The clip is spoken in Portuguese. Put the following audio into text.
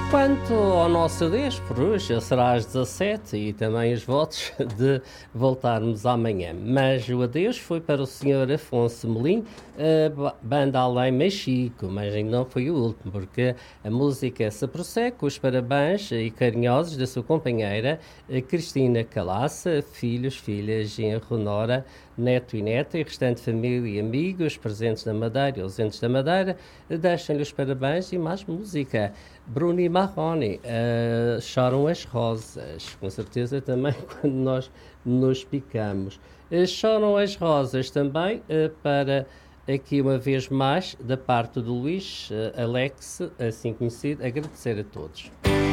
Quanto ao nosso adeus por hoje, será às 17 e também os votos de voltarmos amanhã. Mas o adeus foi para o Sr. Afonso Melim, banda Além Mexico, mas ainda não foi o último, porque a música se prossegue com os parabéns e carinhosos da sua companheira, Cristina Calaça, filhos, filhas, genro, nora, neto e neta e restante família e amigos presentes na Madeira e ausentes da Madeira, deixam-lhe os parabéns e mais música. Bruno e Marrone, choram as rosas, com certeza também quando nós nos picamos. Choram as rosas também para, aqui uma vez mais, da parte do Luís Alex, assim conhecido, agradecer a todos.